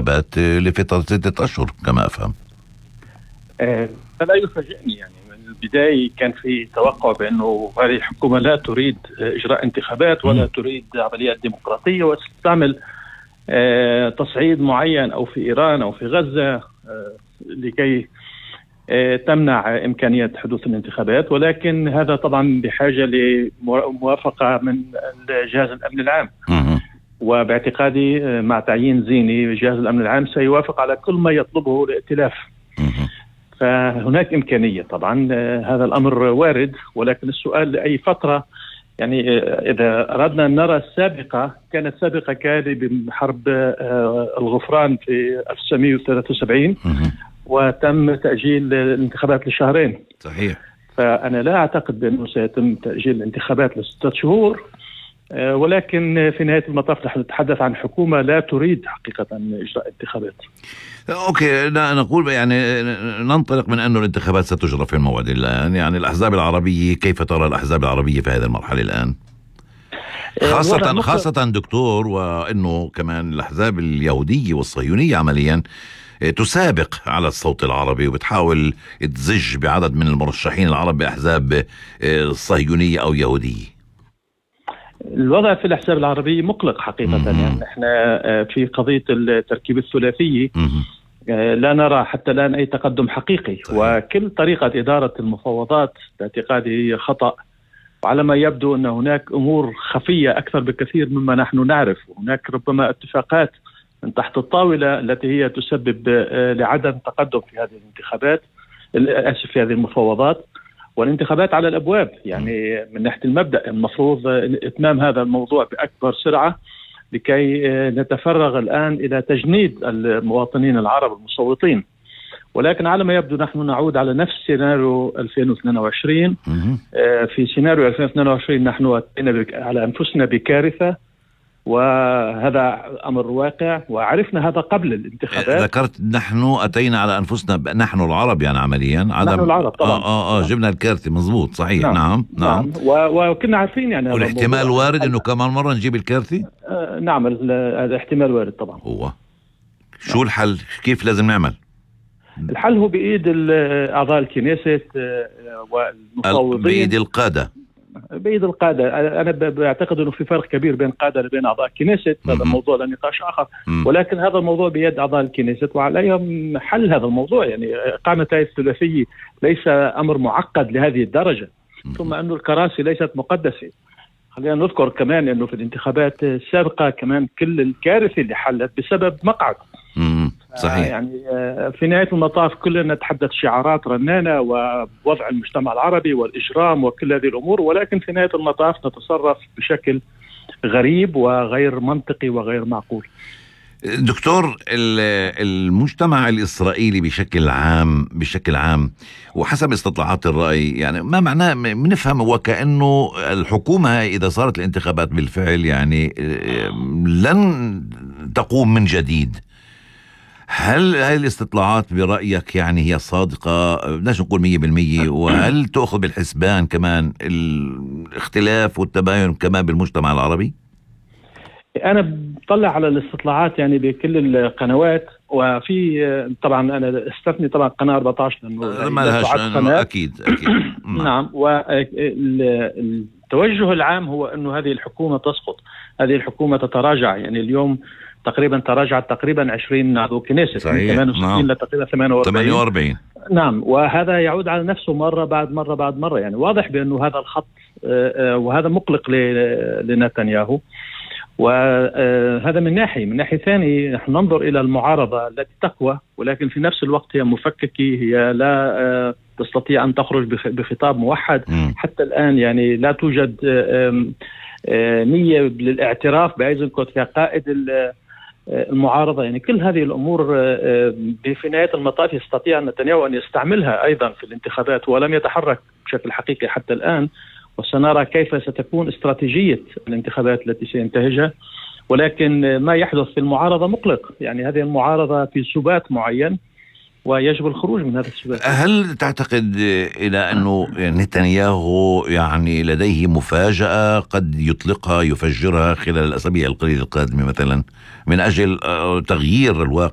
الانتخابات لفترة 6 أشهر كما أفهم. فلا يفاجئني، يعني من البداية كان في توقع بأنه هذه الحكومة لا تريد إجراء انتخابات ولا تريد عمليات ديمقراطية، وتستعمل تصعيد معين أو في إيران أو في غزة لكي تمنع إمكانية حدوث الانتخابات. ولكن هذا طبعا بحاجة لموافقة من جهاز الأمن العام، وباعتقادي مع تعيين زيني جهاز الأمن العام سيوافق على كل ما يطلبه الائتلاف. فهناك إمكانية طبعا، هذا الأمر وارد، ولكن السؤال لأي فترة. يعني إذا أردنا أن نرى السابقة، كانت سابقة بحرب الغفران في 1973 وتم تأجيل الانتخابات لشهرين. صحيح. فأنا لا أعتقد بأنه سيتم تأجيل الانتخابات ل6 شهور، ولكن في نهاية المطاف نحن نتحدث عن حكومة لا تريد حقيقة إجراء انتخابات. أوكي، لا نقول يعني ننطلق من أن الانتخابات ستجرى في الموعد الآن. يعني الأحزاب العربية، كيف ترى الأحزاب العربية في هذه المرحلة الآن؟ خاصة دكتور، وأنه كمان الأحزاب اليهودية والصهيونية عمليا تسابق على الصوت العربي وبتحاول تزج بعدد من المرشحين العرب بأحزاب صهيونية أو يهودية. الوضع في الأحزاب العربية مقلق حقيقة. يعني احنا في قضية التركيب الثلاثي لا نرى حتى الآن أي تقدم حقيقي. وكل طريقة إدارة المفاوضات باعتقادي هي خطأ، وعلى ما يبدو أن هناك أمور خفية أكثر بكثير مما نحن نعرف. هناك ربما اتفاقات من تحت الطاولة التي هي تسبب لعدم تقدم في هذه الانتخابات، في هذه المفاوضات. والانتخابات على الأبواب، يعني من ناحية المبدأ المفروض إتمام هذا الموضوع بأكبر سرعة لكي نتفرغ الآن إلى تجنيد المواطنين العرب المصوتين. ولكن على ما يبدو نحن نعود على نفس سيناريو 2022. في سيناريو 2022 نحن أتينا على أنفسنا بكارثة، وهذا أمر واقع، وعرفنا هذا قبل الانتخابات. ذكرت نحن أتينا على أنفسنا، نحن العرب يعني عمليا عدم نحن العرب طبعا. جبنا الكارثة، مظبوط، صحيح. نعم. وكنا عارفين يعني والاحتمال وارد أنه كمان مرة نجيب الكارثة. نعم، هذا احتمال وارد طبعا. هو شو الحل؟ كيف لازم نعمل؟ الحل هو بإيد أعضاء الكنيسة والمفوضين، بإيد القادة. أنا بعتقد أنه في فرق كبير بين قادة وبين أعضاء الكنيسة. هذا موضوع لنقاش آخر، ولكن هذا الموضوع بيد أعضاء الكنيسة وعليهم حل هذا الموضوع. يعني إقامة هذه الثلاثية ليس أمر معقد لهذه الدرجة، ثم أنه الكراسي ليست مقدسة. خلينا نذكر كمان أنه في الانتخابات السابقة كمان كل الكارثة اللي حلت بسبب مقعد. صحيح. يعني في نهاية المطاف كلنا نتحدث شعارات رنانة ووضع المجتمع العربي والإجرام وكل هذه الأمور، ولكن في نهاية المطاف نتصرف بشكل غريب وغير منطقي وغير معقول. دكتور، المجتمع الإسرائيلي بشكل عام وحسب استطلاعات الرأي، يعني ما معناه بنفهم وكأنه الحكومة إذا صارت الانتخابات بالفعل يعني لن تقوم من جديد. هل هذه الاستطلاعات برأيك يعني هي صادقة؟ بدناش نقول 100%. وهل تأخذ بالحسبان كمان الاختلاف والتباين كمان بالمجتمع العربي؟ أنا بطلع على الاستطلاعات يعني بكل القنوات، وفي طبعا أنا استثني طبعا قناة 14 لأنه ما لهاش أكيد. نعم. والتوجه العام هو أنه هذه الحكومة تسقط، هذه الحكومة تتراجع. يعني اليوم تقريبا تراجعت تقريبا 20 عضو كنيسة، 68 لتقريبا 48. نعم، وهذا يعود على نفسه مرة بعد مرة. يعني واضح بأنه هذا الخط وهذا مقلق لنتنياهو. وهذا من ناحية ثانية نحن ننظر إلى المعارضة التي تقوى، ولكن في نفس الوقت هي مفككة، هي لا تستطيع أن تخرج بخطاب موحد حتى الآن. يعني لا توجد نية للاعتراف بأيزنكوت كقائد المعارضة. يعني كل هذه الأمور في نهاية المطاف يستطيع نتنياهو أن يستعملها أيضا في الانتخابات، ولم يتحرك بشكل حقيقي حتى الآن. وسنرى كيف ستكون استراتيجية الانتخابات التي سينتهجها. ولكن ما يحدث في المعارضة مقلق. يعني هذه المعارضة في سبات معين ويجب الخروج من هذا السبات. هل تعتقد إلى أنه نتنياهو يعني لديه مفاجأة قد يطلقها يفجرها خلال الأسابيع القليلة القادمة مثلا من أجل تغيير الواقع